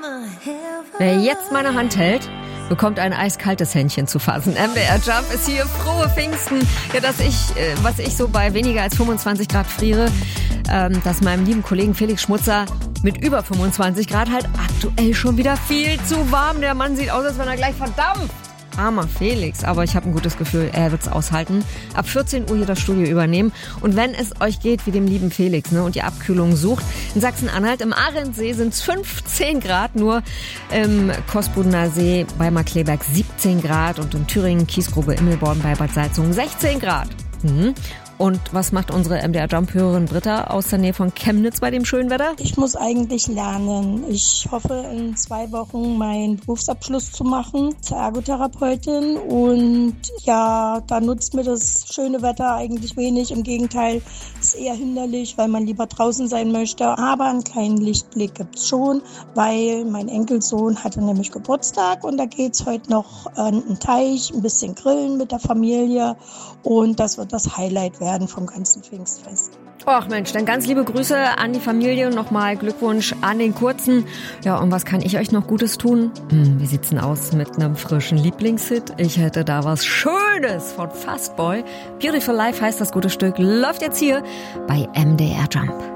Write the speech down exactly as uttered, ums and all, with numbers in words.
Wer jetzt meine Hand hält, bekommt ein eiskaltes Händchen zu fassen. M D R Jump ist hier, frohe Pfingsten. Ja, dass ich, was ich so bei weniger als fünfundzwanzig Grad friere, ähm, dass meinem lieben Kollegen Felix Schmutzer mit über fünfundzwanzig Grad halt aktuell schon wieder viel zu warm. Der Mann sieht aus, als wenn er gleich verdampft. Armer Felix, aber ich habe ein gutes Gefühl, er wird's aushalten. Ab vierzehn Uhr hier das Studio übernehmen. Und wenn es euch geht wie dem lieben Felix, ne, und ihr Abkühlung sucht, in Sachsen-Anhalt im Ahrensee sind es fünfzehn Grad, nur im Kosbudener See bei Markleberg siebzehn Grad und in Thüringen Kiesgrube Immelborn bei Bad Salzungen sechzehn Grad. Mhm. Und was macht unsere M D R Jump-Hörerin Britta aus der Nähe von Chemnitz bei dem schönen Wetter? Ich muss eigentlich lernen. Ich hoffe, in zwei Wochen meinen Berufsabschluss zu machen zur Ergotherapeutin. Und ja, da nutzt mir das schöne Wetter eigentlich wenig. Im Gegenteil, ist eher hinderlich, weil man lieber draußen sein möchte. Aber einen kleinen Lichtblick gibt's schon, weil mein Enkelsohn hatte nämlich Geburtstag. Und da geht's heute noch an den Teich, ein bisschen grillen mit der Familie. Und das wird das Highlight werden vom ganzen Pfingstfest. Ach Mensch, dann ganz liebe Grüße an die Familie und nochmal Glückwunsch an den Kurzen. Ja, und was kann ich euch noch Gutes tun? Hm, wie sieht's denn aus mit einem frischen Lieblingshit? Ich hätte da was Schönes von Fastboy. Beautiful Life heißt das gute Stück, läuft jetzt hier bei M D R Jump.